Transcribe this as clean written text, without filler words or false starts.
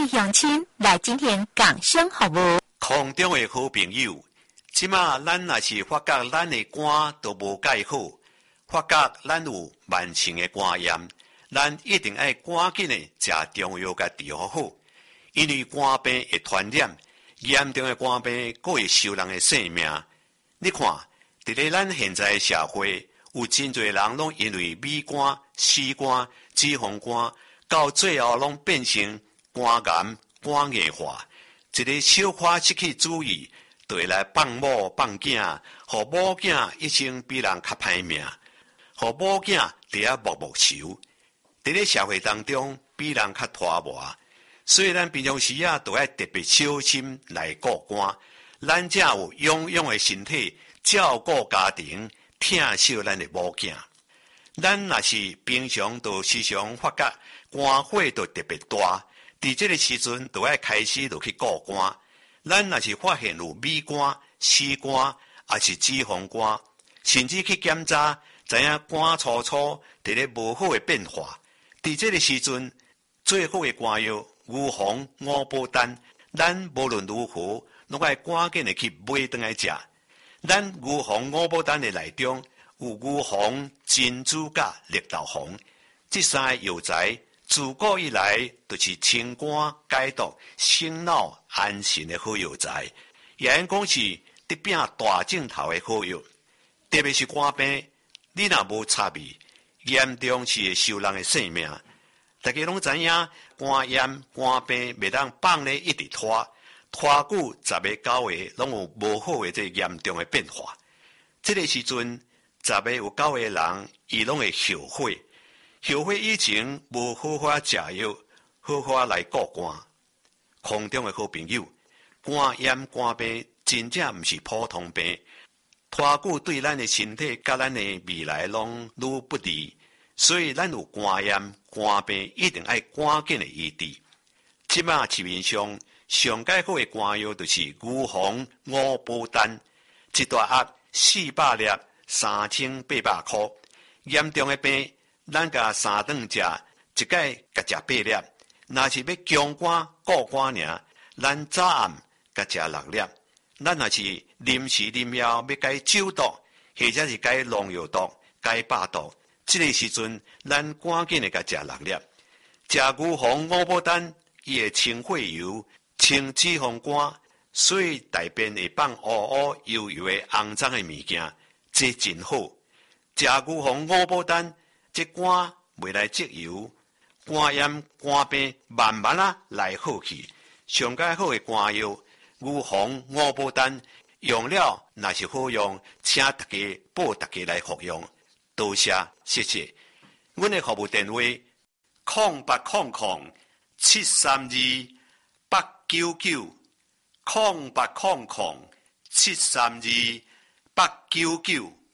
位乡亲来今天讲声服务。 空中的好朋友，即马咱若是发觉咱的肝都无介好，发觉咱有慢性的肝炎，咱一定要赶紧的食中药甲治疗好，因为肝病会传染，严重的肝病佫会收人的性命。你看，伫咧咱现在的社会，有真侪人拢因为米肝、死肝、脂肪肝，到最后拢变成肝癌、肝硬化。一个小可失去主意，就会来放某放囝，互某囝一生比人较歹命，互某囝伫遐默默愁。伫咧社会当中，比人较拖磨，所以咱平常时都要特别小心来顾肝。咱才有养养的身体，照顾家庭，疼惜咱的某囝。咱若是平常都时常发觉肝火都特别大，伫这个时阵都要开始就去顾肝。咱若是发现有米肝、死肝，还是脂肪肝，甚至去检查，知影肝粗粗伫咧无好的变化。伫这个时阵，最好的肝药牛黄、五宝丹，咱无论如何，拢要赶紧的去买回来食。咱牛黄、五宝丹的内中有牛黄、珍珠甲绿豆黄，这三个药材自古以来就是清肝解毒、醒脑安神的好药材，也因讲是得病大镜头的好药。特别是肝病，你若无插味，严重是会收人的性命。大家拢知影，肝炎、肝病袂当放咧一直拖久10个9个，拢有无好的这严重的变化。这个时阵，10个有9个人，伊拢会后悔。后悔以前无好好食药，好好来顾肝。空中的好朋友，肝炎、肝病真正毋是普通病，拖久对咱的身体甲咱的未来拢愈不利。所以咱有肝炎、肝病，一定要赶紧的医治。即马市面上上解好的肝药就是牛黄、五宝丹，一大盒400粒，3800块。严重的病，咱甲3顿食，一摆甲食8粒。若是要强肝顾肝尔，咱早暗甲食6粒。咱若是临时临要要解酒毒，或者是解农药毒、解百毒，这个时阵咱赶紧的甲食6粒。食牛黄、五宝丹，伊会清血油、清脂肪肝，所以大便会放乌乌油油的肮脏的物件，这真好。食牛黄、五宝丹，这肝袂来积油，肝炎、肝病慢慢来好去。上解好的肝药牛黄、五宝丹，用了若是好用，请大家报大家来服用。多谢，谢谢。阮的服务电话：0800-732-899，0800-732-899。